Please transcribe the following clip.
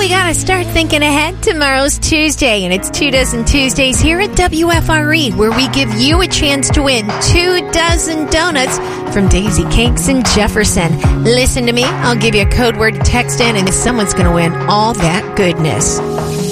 we got to start thinking ahead. Tomorrow's Tuesday, and it's 2 Dozen Tuesdays here at WFRE, where we give you a chance to win 2 dozen donuts from Daisy Cakes in Jefferson. Listen to me. I'll give you a code word to text in, and someone's going to win all that goodness.